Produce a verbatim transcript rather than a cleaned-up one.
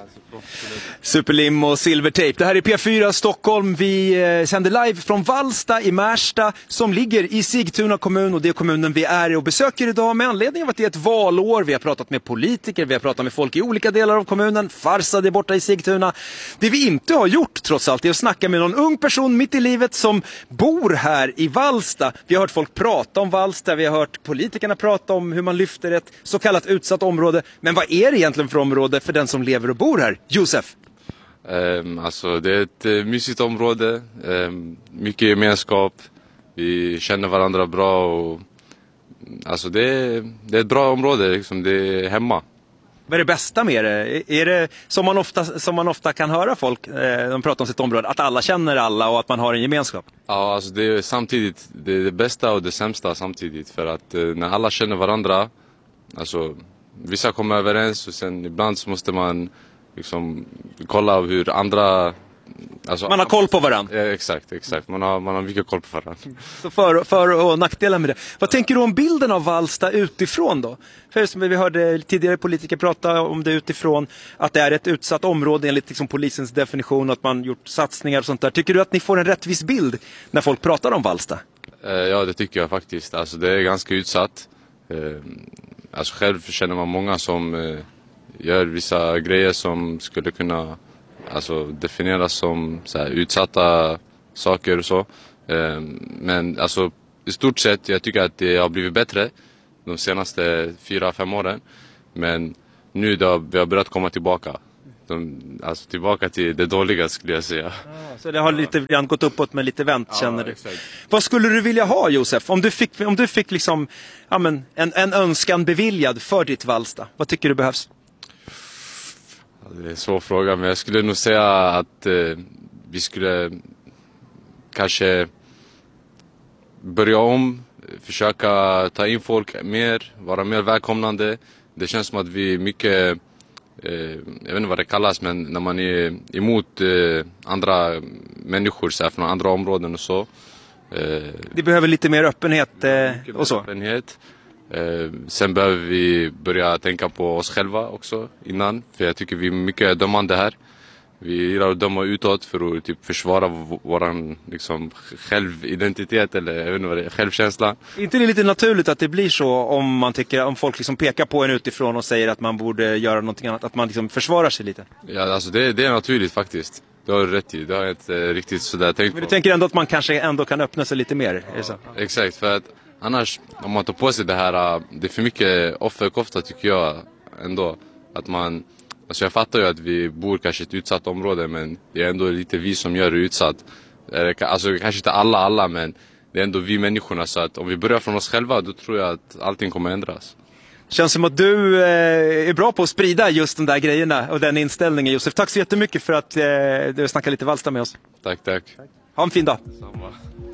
Superlim och Silvertape. Det här är P fyra Stockholm. Vi eh, sänder live från Vallsta i Märsta som ligger i Sigtuna kommun, och det är kommunen vi är i och besöker idag med anledning av att det är ett valår. Vi har pratat med politiker, vi har pratat med folk i olika delar av kommunen. Farsad är borta i Sigtuna. Det vi inte har gjort trots allt är att snacka med någon ung person mitt i livet som bor här i Vallsta. Vi har hört folk prata om Vallsta, vi har hört politikerna prata om hur man lyfter ett så kallat utsatt område. Men vad är det egentligen för område för den som lever och bor här? Josef? Um, alltså det är ett uh, mysigt område, um, mycket gemenskap, vi känner varandra bra och alltså det är, det är ett bra område liksom, det är hemma. Vad är det bästa med det? Är det som man ofta, som man ofta kan höra folk eh, de pratar om sitt område, att alla känner alla och att man har en gemenskap? Ja, alltså det är samtidigt det, är det bästa och det sämsta samtidigt, för att eh, när alla känner varandra, alltså vissa kommer överens och sen ibland så måste man liksom kolla hur andra... Alltså, man har koll på varandra. Ja, exakt, exakt. Man har, man har mycket koll på varandra. Så för, för och nackdelar med det. Vad tänker du om bilden av Vallsta utifrån då? För som vi hörde tidigare politiker prata om det utifrån, att det är ett utsatt område enligt liksom polisens definition, att man gjort satsningar och sånt där. Tycker du att ni får en rättvis bild när folk pratar om Vallsta? Ja, det tycker jag faktiskt. Alltså det är ganska utsatt. Alltså själv känner man många som gör vissa grejer som skulle kunna alltså definieras som så här, utsatta saker och så. Men alltså i stort sett, jag tycker att det har blivit bättre de senaste fyra, fem åren. Men nu då vi har börjat komma tillbaka. De, alltså tillbaka till det dåliga skulle jag säga. Ah, så det har lite grann gått uppåt men lite vänt, ja, känner du. Exakt. Vad skulle du vilja ha, Josef? Om du fick, om du fick liksom, ja, men, en, en önskan beviljad för ditt Vallsta. Vad tycker du behövs? Det är en svår fråga, men jag skulle nog säga att eh, vi skulle kanske börja om, försöka ta in folk mer, vara mer välkomnande. Det känns som att vi är mycket, eh, jag vet inte vad det kallas, men när man är emot eh, andra människor så här, från andra områden och så. Eh, det behöver lite mer öppenhet eh, och så. Öppenhet. Eh, sen behöver vi börja tänka på oss själva också innan, för jag tycker vi är mycket dömande här. Vi gillar att döma utåt för att typ försvara v- våran liksom, självidentitet eller jag vet inte vad det är, självkänsla. Är inte det lite naturligt att det blir så om man tycker, om folk liksom pekar på en utifrån och säger att man borde göra någonting annat, att man liksom försvarar sig lite? Ja, alltså det, det är naturligt faktiskt. Det har du rätt i, det har jag inte eh, riktigt sådär tänkt på. Men du tänker ändå att man kanske ändå kan öppna sig lite mer, är det så? Exakt, för att annars, om man tar på sig det här, det är för mycket offerkofta tycker jag ändå. Att man, alltså jag fattar ju att vi bor kanske i ett utsatt område, men det är ändå lite vi som gör det utsatt. Alltså kanske inte alla, alla, men det är ändå vi människorna. Så att om vi börjar från oss själva, då tror jag att allting kommer ändras. Känns som att du eh, är bra på att sprida just de där grejerna och den inställningen, Josef. Tack så jättemycket för att eh, du snackade lite Vallsta med oss. Tack, tack. Ha en fin dag. Samma.